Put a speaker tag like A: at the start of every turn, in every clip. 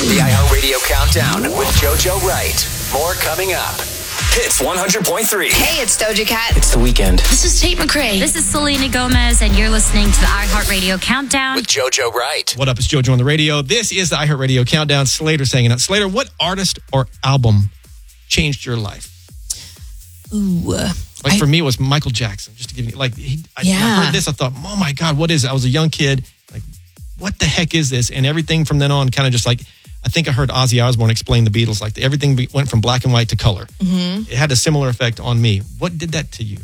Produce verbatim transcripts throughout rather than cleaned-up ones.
A: The iHeartRadio Countdown with JoJo Wright. More coming up. Hits one hundred point three.
B: Hey, it's Doja Cat.
A: It's The Weekend.
C: This is Tate McRae.
D: This is Selena Gomez, and you're listening to the iHeartRadio Countdown.
A: With JoJo Wright.
E: What up, it's JoJo on the radio. This is the iHeartRadio Countdown. Slater saying it. Slater, what artist or album changed your life?
F: Ooh.
E: Like
F: I,
E: for me, it was Michael Jackson. Just to give you, like, he, I,
F: Yeah.
E: I heard this, I thought, oh my God, what is it? I was a young kid. Like, what the heck is this? And everything from then on kind of just like, I think I heard Ozzy Osbourne explain the Beatles. Like, everything be, went from black and white to color. Mm-hmm. It had a similar effect on me. What did that to you?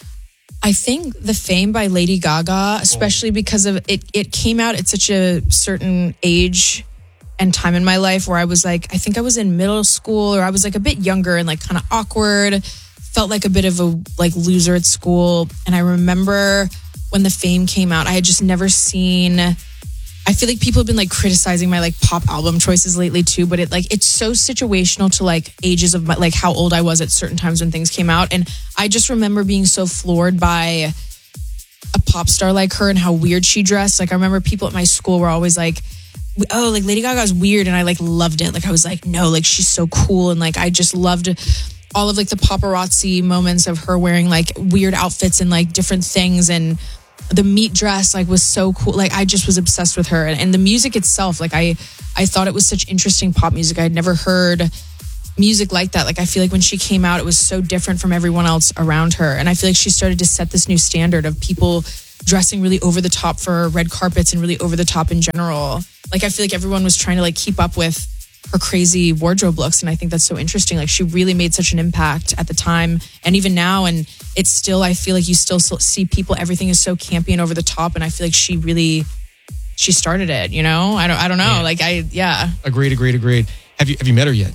F: I think The Fame by Lady Gaga, especially oh. because of it, it came out at such a certain age and time in my life where I was like, I think I was in middle school, or I was like a bit younger and like kind of awkward, felt like a bit of a like loser at school. And I remember when The Fame came out, I had just never seen, I feel like people have been like criticizing my like pop album choices lately too, but it like, it's so situational to like ages of my, like how old I was at certain times when things came out. And I just remember being so floored by a pop star like her and how weird she dressed. Like I remember people at my school were always like, oh, like Lady Gaga's weird. And I like loved it. Like I was like, no, like she's so cool. And like, I just loved all of like the paparazzi moments of her wearing like weird outfits and like different things. And the meat dress like was so cool. Like I just was obsessed with her, and, and the music itself. Like I, I thought it was such interesting pop music. I had never heard music like that. Like I feel like when she came out, it was so different from everyone else around her. And I feel like she started to set this new standard of people dressing really over the top for red carpets and really over the top in general. Like I feel like everyone was trying to like keep up with her crazy wardrobe looks. And I think that's so interesting. Like she really made such an impact at the time and even now. And it's still, I feel like you still see people, everything is so campy and over the top. And I feel like she really, she started it, you know? I don't, I don't know. Yeah. Like I, yeah.
E: Agreed, agreed, agreed. Have you, have you met her yet?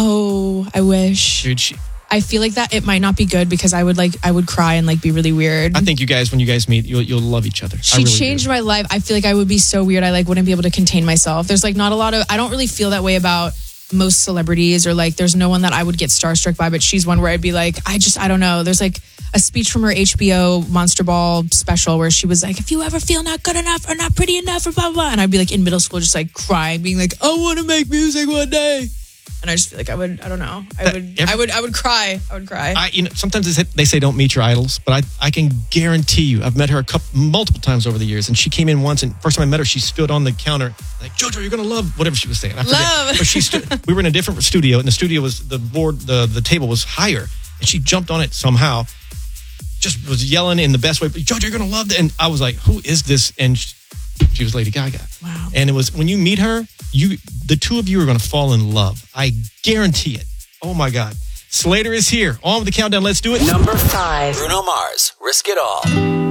F: No, I wish.
E: Dude, she...
F: I feel like that it might not be good because I would like, I would cry and like be really weird.
E: I think you guys, when you guys meet, you'll, you'll love each other.
F: She really changed do. my life. I feel like I would be so weird. I like wouldn't be able to contain myself. There's like not a lot of, I don't really feel that way about most celebrities, or like there's no one that I would get starstruck by, but she's one where I'd be like, I just, I don't know. There's like a speech from her H B O Monster Ball special where she was like, if you ever feel not good enough or not pretty enough or blah, blah, blah. And I'd be like in middle school, just like crying, being like, I want to make music one day. And I just feel like I would, I don't know. I would, Every, I would, I would cry. I would cry.
E: I, you know, sometimes they say, they say don't meet your idols, but I, I can guarantee you, I've met her a couple, multiple times over the years, and she came in once, and first time I met her, she stood on the counter like, JoJo, you're gonna love whatever she was saying. I forget.
F: Love.
E: But she stood. We were in a different studio, and the studio was the board, the the table was higher, and she jumped on it somehow, just was yelling in the best way. JoJo, you're gonna love it, and I was like, who is this? And she, she was Lady Gaga.
F: Wow.
E: And it was when you meet her, you the two of you are going to fall in love. I guarantee it. Oh my God. Slater is here. On with the countdown. Let's do it.
A: Number five. Bruno Mars, Risk It All.